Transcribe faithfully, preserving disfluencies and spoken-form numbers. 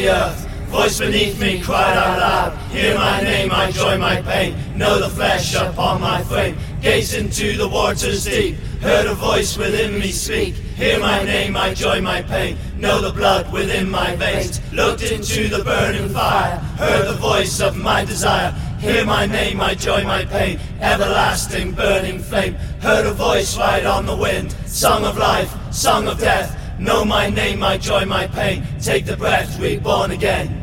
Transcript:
the earth. Voice beneath me cried out loud, hear my name, my joy, my pain. Know the flesh upon my frame. Gaze into the waters deep, heard a voice within me speak. Hear my name, my joy, my pain. Know the blood within my veins. Looked into the burning fire, heard the voice of my desire. Hear my name, my joy, my pain. Everlasting burning flame. Heard a voice right on the wind. Song of life, song of death. Know my name, my joy, my pain. Take the breath, reborn again.